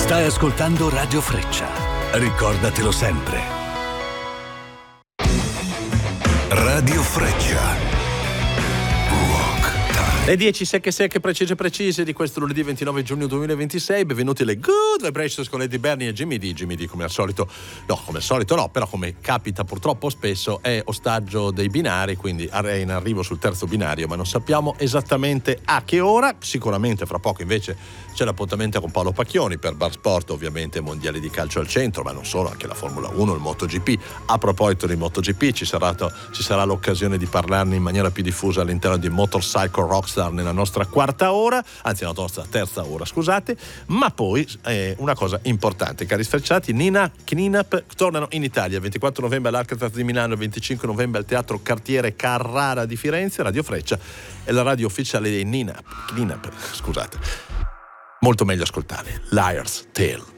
Stai ascoltando Radio Freccia. Ricordatelo sempre. Radio Freccia. Le 10 secche precise di questo lunedì 29 giugno 2026. Benvenuti alle Good Vibrations con Eddie Bernie e Jimmy D come al solito no, però come capita purtroppo spesso è ostaggio dei binari, quindi è in arrivo sul terzo binario, ma non sappiamo esattamente a che ora. Sicuramente fra poco invece c'è l'appuntamento con Paolo Pacchioni per Bar Sport, ovviamente mondiali di calcio al centro, ma non solo, anche la Formula 1, il MotoGP. A proposito di MotoGP ci sarà l'occasione di parlarne in maniera più diffusa all'interno di Motorcycle Rockstar nella nostra quarta ora, anzi nella nostra terza ora, scusate. Ma poi una cosa importante, cari sfrecciati, Nina Cleanup tornano in Italia 24 novembre all'Alcatraz di Milano, 25 novembre al Teatro Cartiere Carrara di Firenze. Radio Freccia è la radio ufficiale dei Cleanup, scusate, molto meglio ascoltare Liar's Tale.